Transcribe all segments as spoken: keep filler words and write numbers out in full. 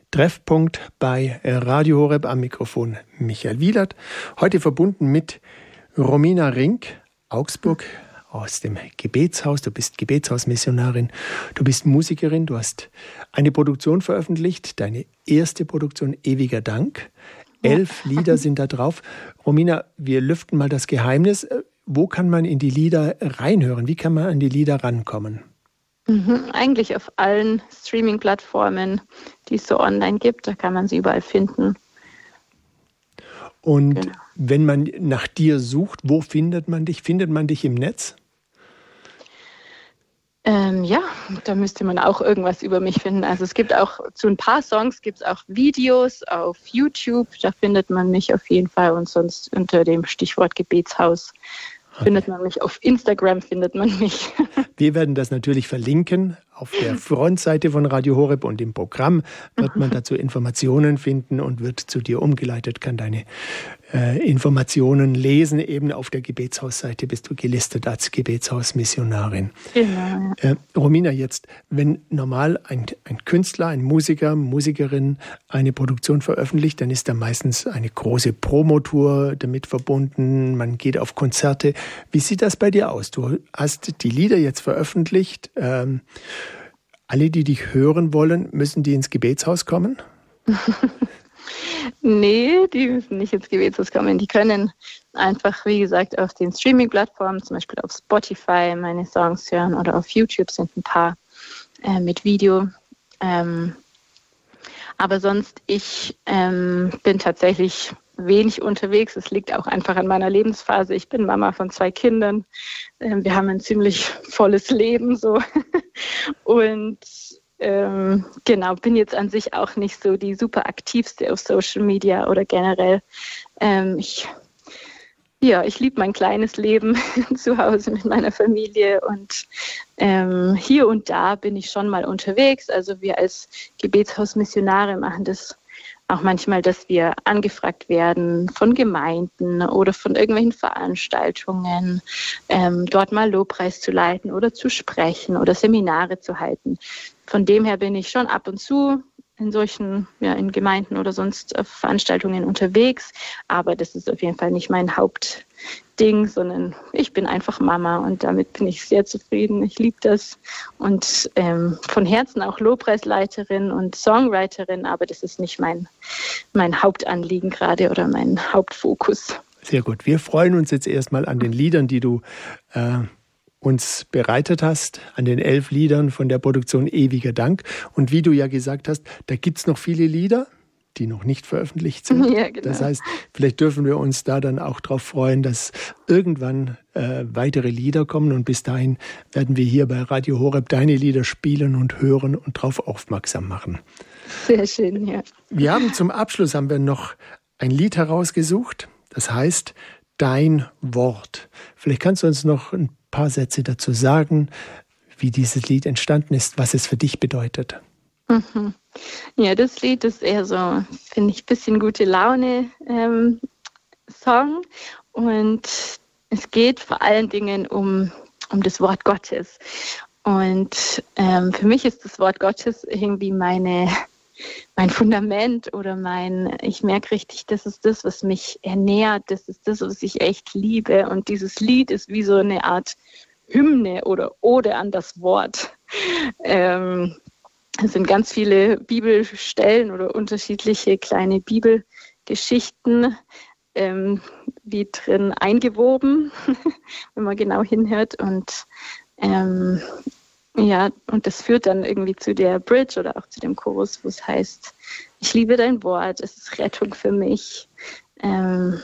Treffpunkt bei Radio Horeb, am Mikrofon Michael Wielert. Heute verbunden mit Romina Rink, Augsburg, aus dem Gebetshaus. Du bist Gebetshausmissionarin, du bist Musikerin, du hast eine Produktion veröffentlicht, deine erste Produktion Ewiger Dank. Elf Lieder sind da drauf. Romina, wir lüften mal das Geheimnis. Wo kann man in die Lieder reinhören? Wie kann man an die Lieder rankommen? Mhm, eigentlich auf allen Streaming-Plattformen, die es so online gibt. Da kann man sie überall finden. Und genau. Wenn man nach dir sucht, wo findet man dich? Findet man dich im Netz? Ähm, ja, da müsste man auch irgendwas über mich finden. Also es gibt auch zu ein paar Songs gibt es auch Videos auf YouTube. Da findet man mich auf jeden Fall. Und sonst unter dem Stichwort Gebetshaus okay. findet man mich. Auf Instagram findet man mich. Wir werden das natürlich verlinken. Auf der Frontseite von Radio Horeb und im Programm wird man dazu Informationen finden und wird zu dir umgeleitet, kann deine äh, Informationen lesen. Eben auf der Gebetshausseite bist du gelistet als Gebetshausmissionarin. Genau. Äh, Romina, jetzt, wenn normal ein, ein Künstler, ein Musiker, Musikerin eine Produktion veröffentlicht, dann ist da meistens eine große Promotour damit verbunden, man geht auf Konzerte. Wie sieht das bei dir aus? Du hast die Lieder jetzt veröffentlicht. Ähm, Alle, die dich hören wollen, müssen die ins Gebetshaus kommen? Nee, die müssen nicht ins Gebetshaus kommen. Die können einfach, wie gesagt, auf den Streaming-Plattformen, zum Beispiel auf Spotify, meine Songs hören oder auf YouTube sind ein paar äh, mit Video. Ähm, aber sonst, ich ähm, bin tatsächlich wenig unterwegs. Es liegt auch einfach an meiner Lebensphase. Ich bin Mama von zwei Kindern. Ähm, wir haben ein ziemlich volles Leben so. Und ähm, genau, bin jetzt an sich auch nicht so die super aktivste auf Social Media oder generell. Ähm, ich ja, ich liebe mein kleines Leben zu Hause mit meiner Familie und ähm, hier und da bin ich schon mal unterwegs. Also wir als Gebetshausmissionare machen das auch manchmal, dass wir angefragt werden von Gemeinden oder von irgendwelchen Veranstaltungen, ähm, dort mal Lobpreis zu leiten oder zu sprechen oder Seminare zu halten. Von dem her bin ich schon ab und zu in solchen, ja, in Gemeinden oder sonst auf Veranstaltungen unterwegs. Aber das ist auf jeden Fall nicht mein Hauptding, sondern ich bin einfach Mama und damit bin ich sehr zufrieden. Ich liebe das und ähm, von Herzen auch Lobpreisleiterin und Songwriterin, aber das ist nicht mein, mein Hauptanliegen gerade oder mein Hauptfokus. Sehr gut. Wir freuen uns jetzt erstmal an den Liedern, die du äh, uns bereitet hast, an den elf Liedern von der Produktion Ewiger Dank. Und wie du ja gesagt hast, da gibt es noch viele Lieder, die noch nicht veröffentlicht sind. Ja, genau. Das heißt, vielleicht dürfen wir uns da dann auch darauf freuen, dass irgendwann äh, weitere Lieder kommen. Und bis dahin werden wir hier bei Radio Horeb deine Lieder spielen und hören und darauf aufmerksam machen. Sehr schön, ja. Wir haben zum Abschluss haben wir noch ein Lied herausgesucht, das heißt Dein Wort. Vielleicht kannst du uns noch ein paar Sätze dazu sagen, wie dieses Lied entstanden ist, was es für dich bedeutet. Mhm. Ja, das Lied ist eher so, finde ich, ein bisschen gute Laune ähm, Song und es geht vor allen Dingen um, um das Wort Gottes. Und ähm, für mich ist das Wort Gottes irgendwie meine mein Fundament oder mein, ich merke richtig, das ist das, was mich ernährt, das ist das, was ich echt liebe. Und dieses Lied ist wie so eine Art Hymne oder Ode an das Wort. Ähm, es sind ganz viele Bibelstellen oder unterschiedliche kleine Bibelgeschichten ähm, wie drin eingewoben, wenn man genau hinhört. Und ähm, Ja, und das führt dann irgendwie zu der Bridge oder auch zu dem Chorus, wo es heißt, ich liebe dein Wort, es ist Rettung für mich. Ähm,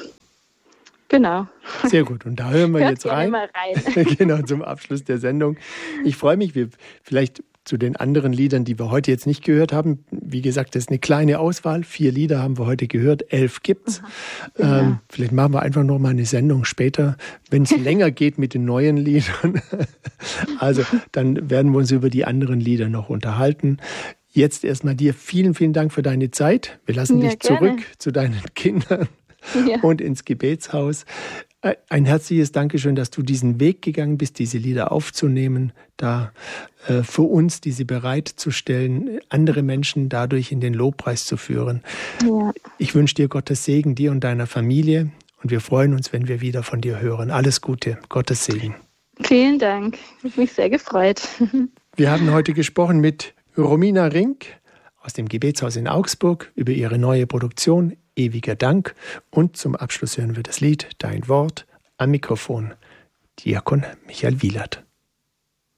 genau. Sehr gut, und da hören wir Hört jetzt rein. Mal rein. Genau, zum Abschluss der Sendung. Ich freue mich, wir vielleicht zu den anderen Liedern, die wir heute jetzt nicht gehört haben. Wie gesagt, das ist eine kleine Auswahl. Vier Lieder haben wir heute gehört, elf gibt's. Ja. Ähm, vielleicht machen wir einfach noch mal eine Sendung später, wenn es länger geht mit den neuen Liedern. Also dann werden wir uns über die anderen Lieder noch unterhalten. Jetzt erstmal dir vielen, vielen Dank für deine Zeit. Wir lassen Ja, dich gerne. zurück zu deinen Kindern. ja. und ins Gebetshaus. Ein herzliches Dankeschön, dass du diesen Weg gegangen bist, diese Lieder aufzunehmen, da äh, für uns diese bereitzustellen, andere Menschen dadurch in den Lobpreis zu führen. Ja. Ich wünsche dir Gottes Segen, dir und deiner Familie, und wir freuen uns, wenn wir wieder von dir hören. Alles Gute, Gottes Segen. Vielen Dank, ich habe mich sehr gefreut. Wir haben heute gesprochen mit Romina Rink aus dem Gebetshaus in Augsburg über ihre neue Produktion Ewiger Dank, und zum Abschluss hören wir das Lied Dein Wort, am Mikrofon Diakon Michael Wielert.